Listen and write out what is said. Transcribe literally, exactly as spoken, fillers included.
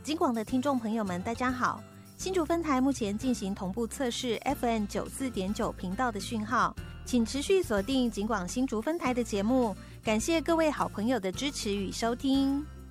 警广的听众朋友们大家好，新竹分台目前进行同步测试 F M 九十四点九 频道的讯号，请持续锁定警广新竹分台的节目，感谢各位好朋友的支持与收听。